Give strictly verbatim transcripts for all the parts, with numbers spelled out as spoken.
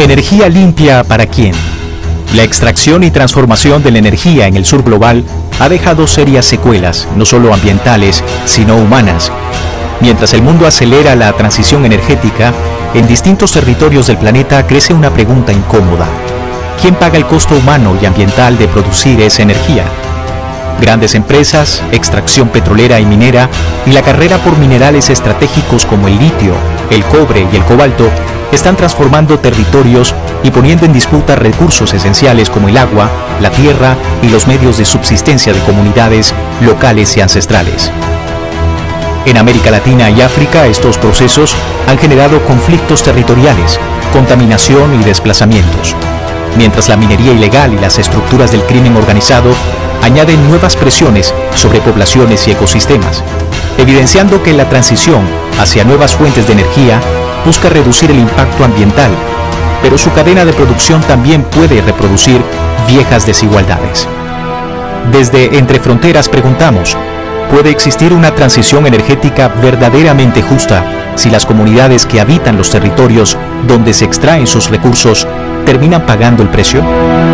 Energía limpia ¿para quién? La extracción y transformación de la energía en el sur global ha dejado serias secuelas, no solo ambientales, sino humanas. Mientras el mundo acelera la transición energética, en distintos territorios del planeta crece una pregunta incómoda. ¿Quién paga el costo humano y ambiental de producir esa energía? Grandes empresas, extracción petrolera y minera, y la carrera por minerales estratégicos como el litio, el cobre y el cobalto están transformando territorios y poniendo en disputa recursos esenciales como el agua, la tierra y los medios de subsistencia de comunidades locales y ancestrales. En América Latina y África, estos procesos han generado conflictos territoriales, contaminación y desplazamientos, mientras la minería ilegal y las estructuras del crimen organizado añaden nuevas presiones sobre poblaciones y ecosistemas, evidenciando que la transición hacia nuevas fuentes de energía busca reducir el impacto ambiental, pero su cadena de producción también puede reproducir viejas desigualdades. Desde Entre Fronteras preguntamos, ¿puede existir una transición energética verdaderamente justa si las comunidades que habitan los territorios donde se extraen sus recursos terminan pagando el precio?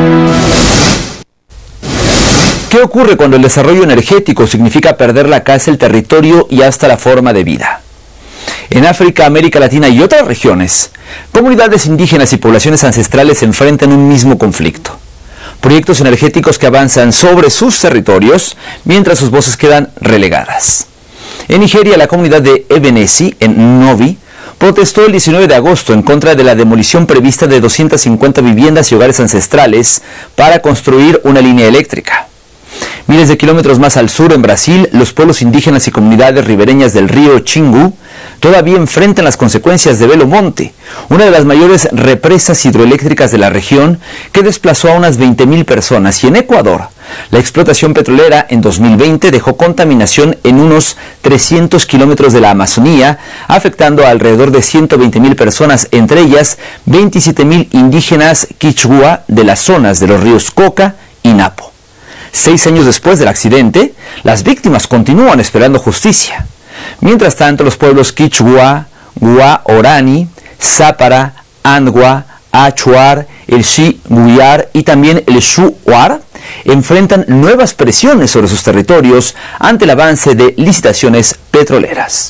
¿Qué ocurre cuando el desarrollo energético significa perder la casa, el territorio y hasta la forma de vida? En África, América Latina y otras regiones, comunidades indígenas y poblaciones ancestrales se enfrentan un mismo conflicto. Proyectos energéticos que avanzan sobre sus territorios mientras sus voces quedan relegadas. En Nigeria, la comunidad de Ebenesi, en Novi, protestó el diecinueve de agosto en contra de la demolición prevista de doscientas cincuenta viviendas y hogares ancestrales para construir una línea eléctrica. Miles de kilómetros más al sur, en Brasil, los pueblos indígenas y comunidades ribereñas del río Xingu todavía enfrentan las consecuencias de Belo Monte, una de las mayores represas hidroeléctricas de la región que desplazó a unas veinte mil personas. Y en Ecuador, la explotación petrolera en dos mil veinte dejó contaminación en unos trescientos kilómetros de la Amazonía, afectando a alrededor de ciento veinte mil personas, entre ellas veintisiete mil indígenas quichua de las zonas de los ríos Coca y Napo. Seis años después del accidente, las víctimas continúan esperando justicia. Mientras tanto, los pueblos quichua, Guaorani, Zápara, Andgua, Achuar, el Xi-Guyar y también el Shuar enfrentan nuevas presiones sobre sus territorios ante el avance de licitaciones petroleras.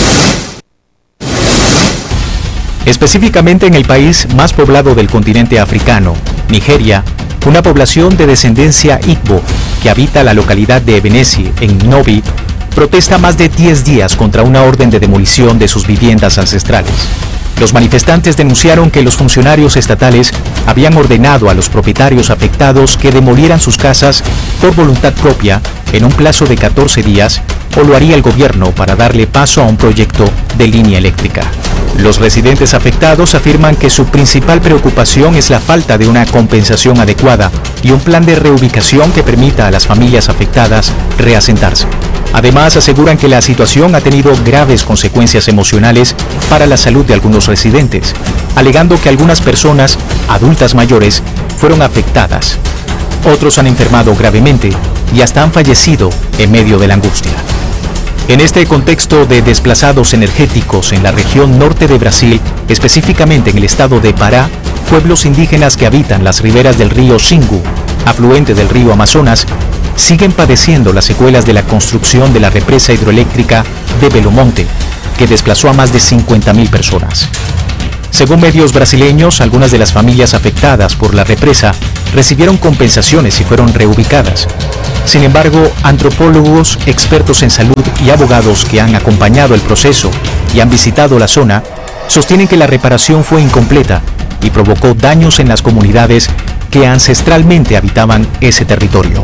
Específicamente en el país más poblado del continente africano, Nigeria, una población de descendencia Igbo que habita la localidad de Ebenesi, en Novi, protesta más de diez días contra una orden de demolición de sus viviendas ancestrales. Los manifestantes denunciaron que los funcionarios estatales habían ordenado a los propietarios afectados que demolieran sus casas por voluntad propia en un plazo de catorce días, o lo haría el gobierno para darle paso a un proyecto de línea eléctrica. Los residentes afectados afirman que su principal preocupación es la falta de una compensación adecuada y un plan de reubicación que permita a las familias afectadas reasentarse. Además, aseguran que la situación ha tenido graves consecuencias emocionales para la salud de algunos residentes, alegando que algunas personas, adultas mayores, fueron afectadas. Otros han enfermado gravemente y hasta han fallecido en medio de la angustia. En este contexto de desplazados energéticos en la región norte de Brasil, específicamente en el estado de Pará, pueblos indígenas que habitan las riberas del río Xingu, afluente del río Amazonas, siguen padeciendo las secuelas de la construcción de la represa hidroeléctrica de Belo Monte, que desplazó a más de cincuenta mil personas. Según medios brasileños, algunas de las familias afectadas por la represa recibieron compensaciones y fueron reubicadas. Sin embargo, antropólogos, expertos en salud y abogados que han acompañado el proceso y han visitado la zona, sostienen que la reparación fue incompleta y provocó daños en las comunidades que ancestralmente habitaban ese territorio.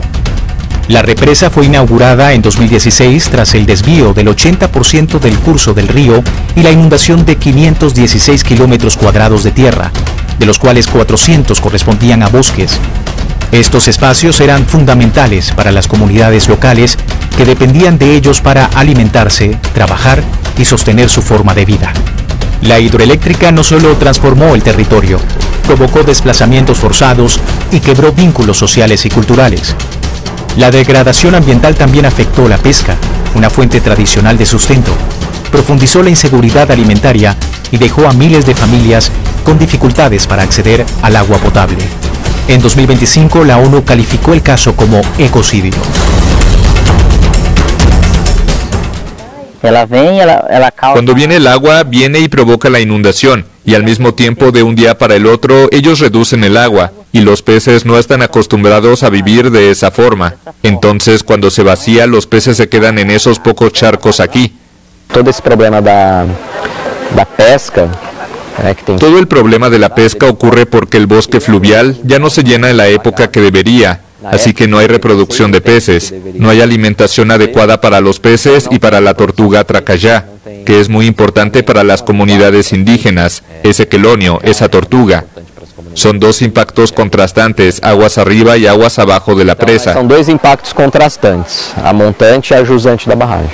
La represa fue inaugurada en dos mil dieciséis tras el desvío del ochenta por ciento del curso del río y la inundación de quinientos dieciséis kilómetros cuadrados de tierra, de los cuales cuatrocientos correspondían a bosques. Estos espacios eran fundamentales para las comunidades locales que dependían de ellos para alimentarse, trabajar y sostener su forma de vida. La hidroeléctrica no solo transformó el territorio, provocó desplazamientos forzados y quebró vínculos sociales y culturales. La degradación ambiental también afectó la pesca, una fuente tradicional de sustento, profundizó la inseguridad alimentaria y dejó a miles de familias con dificultades para acceder al agua potable. En dos mil veinticinco, la ONU calificó el caso como ecocidio. Cuando viene el agua, viene y provoca la inundación, y al mismo tiempo, de un día para el otro, ellos reducen el agua, y los peces no están acostumbrados a vivir de esa forma. Entonces, cuando se vacía, los peces se quedan en esos pocos charcos aquí. Todo ese problema da, da pesca... Todo el problema de la pesca ocurre porque el bosque fluvial ya no se llena en la época que debería, así que no hay reproducción de peces, no hay alimentación adecuada para los peces y para la tortuga tracayá, que es muy importante para las comunidades indígenas, ese quelonio, esa tortuga. Son dos impactos contrastantes, aguas arriba y aguas abajo de la presa. Son dos impactos contrastantes, a montante y a jusante da barragem.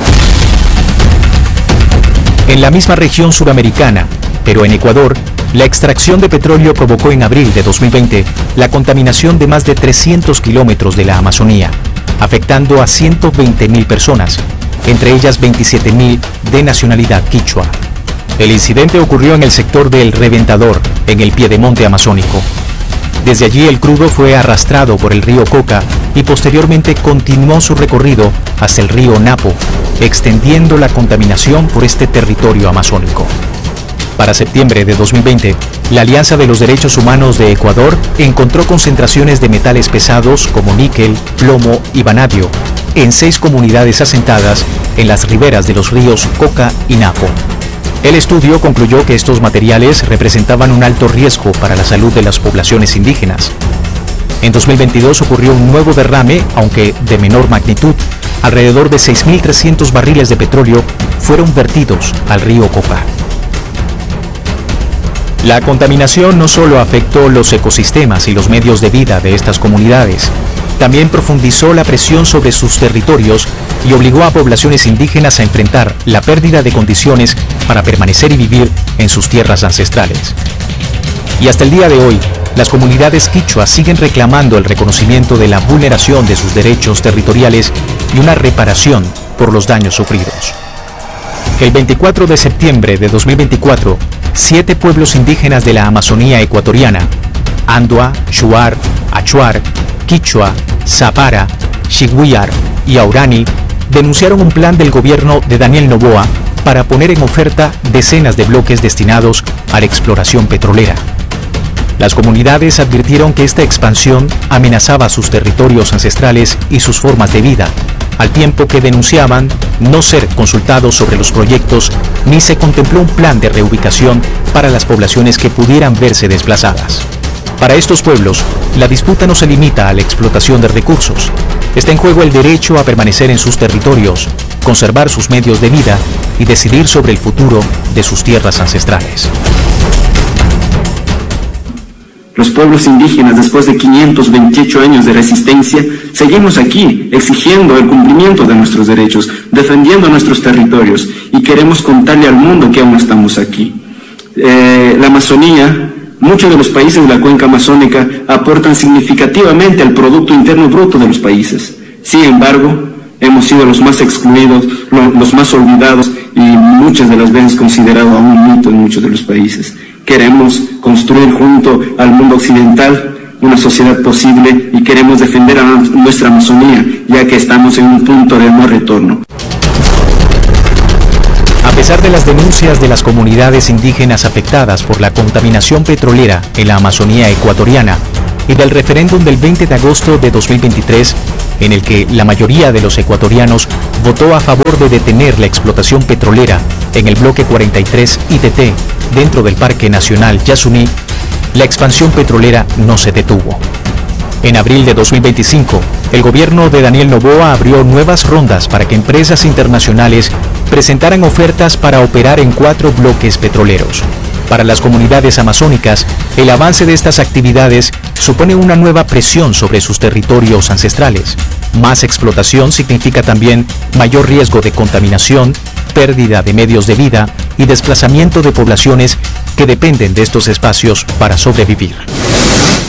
En la misma región suramericana, pero en Ecuador, la extracción de petróleo provocó en abril de dos mil veinte la contaminación de más de trescientos kilómetros de la Amazonía, afectando a ciento veinte mil personas, entre ellas veintisiete mil de nacionalidad quichua. El incidente ocurrió en el sector del Reventador, en el piedemonte amazónico. Desde allí el crudo fue arrastrado por el río Coca y posteriormente continuó su recorrido hasta el río Napo, extendiendo la contaminación por este territorio amazónico. Para septiembre de dos mil veinte, la Alianza de los Derechos Humanos de Ecuador encontró concentraciones de metales pesados como níquel, plomo y vanadio en seis comunidades asentadas en las riberas de los ríos Coca y Napo. El estudio concluyó que estos materiales representaban un alto riesgo para la salud de las poblaciones indígenas. En dos mil veintidós ocurrió un nuevo derrame, aunque de menor magnitud. Alrededor de seis mil trescientos barriles de petróleo fueron vertidos al río Coca. La contaminación no solo afectó los ecosistemas y los medios de vida de estas comunidades, también profundizó la presión sobre sus territorios y obligó a poblaciones indígenas a enfrentar la pérdida de condiciones para permanecer y vivir en sus tierras ancestrales. Y hasta el día de hoy, las comunidades quichuas siguen reclamando el reconocimiento de la vulneración de sus derechos territoriales y una reparación por los daños sufridos. El veinticuatro de septiembre de dos mil veinticuatro, siete pueblos indígenas de la Amazonía ecuatoriana, Andua, Shuar, Achuar, Quichua, Zapara, Xiguiar y Aurani, denunciaron un plan del gobierno de Daniel Noboa para poner en oferta decenas de bloques destinados a la exploración petrolera. Las comunidades advirtieron que esta expansión amenazaba sus territorios ancestrales y sus formas de vida, al tiempo que denunciaban no ser consultados sobre los proyectos ni se contempló un plan de reubicación para las poblaciones que pudieran verse desplazadas. Para estos pueblos, la disputa no se limita a la explotación de recursos. Está en juego el derecho a permanecer en sus territorios, conservar sus medios de vida y decidir sobre el futuro de sus tierras ancestrales. Los pueblos indígenas, después de quinientos veintiocho años de resistencia, seguimos aquí, exigiendo el cumplimiento de nuestros derechos, defendiendo nuestros territorios, y queremos contarle al mundo que aún estamos aquí. Eh, la Amazonía, muchos de los países de la cuenca amazónica aportan significativamente al Producto Interno Bruto de los países. Sin embargo, hemos sido los más excluidos, los más olvidados y muchas de las veces considerados aún un mito en muchos de los países. Queremos construir junto al mundo occidental una sociedad posible y queremos defender a nuestra Amazonía, ya que estamos en un punto de no retorno. A pesar de las denuncias de las comunidades indígenas afectadas por la contaminación petrolera en la Amazonía ecuatoriana y del referéndum del veinte de agosto de dos mil veintitrés, en el que la mayoría de los ecuatorianos votó a favor de detener la explotación petrolera en el bloque cuarenta y tres I T T dentro del Parque Nacional Yasuní, la expansión petrolera no se detuvo. En abril de dos mil veinticinco, el gobierno de Daniel Noboa abrió nuevas rondas para que empresas internacionales presentaran ofertas para operar en cuatro bloques petroleros. Para las comunidades amazónicas, el avance de estas actividades supone una nueva presión sobre sus territorios ancestrales. Más explotación significa también mayor riesgo de contaminación, pérdida de medios de vida y desplazamiento de poblaciones que dependen de estos espacios para sobrevivir.